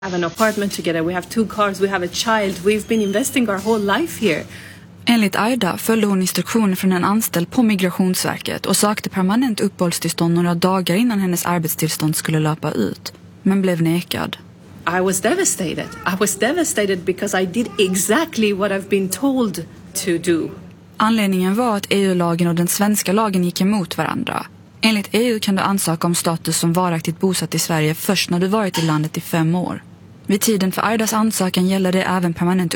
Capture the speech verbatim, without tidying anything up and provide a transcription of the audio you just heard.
have an apartment together, we have two cars, we have a child, we've been investing our whole life here. Enligt Aida följde hon instruktioner från en anställd på Migrationsverket och sökte permanent uppehållstillstånd några dagar innan hennes arbetstillstånd skulle löpa ut, men blev nekad. I was devastated. I was devastated because I did exactly what I've been told to do. Anledningen var att E U-lagen och den svenska lagen gick emot varandra. Enligt E U kan du ansöka om status som varaktigt bosatt i Sverige först när du varit i landet i fem år. Vid tiden för Aidas ansökan gäller det även permanent